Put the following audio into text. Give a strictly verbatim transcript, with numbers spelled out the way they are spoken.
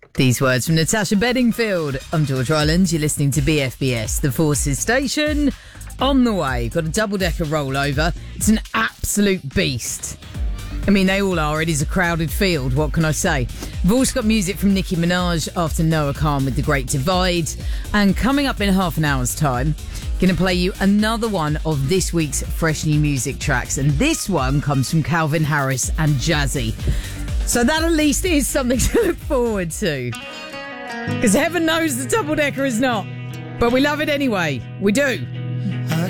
These words from Natasha Bedingfield. I'm George Ryland. You're listening to B F B S, the Forces Station. On the way, got a double-decker rollover. It's an absolute beast. I mean, they all are. It is a crowded field. What can I say? We've also got music from Nicki Minaj after Noah Khan with The Great Divide. And coming up in half an hour's time, going to play you another one of this week's fresh new music tracks. And this one comes from Calvin Harris and Jazzy. So that at least is something to look forward to. Because heaven knows the double-decker is not. But we love it anyway. We do.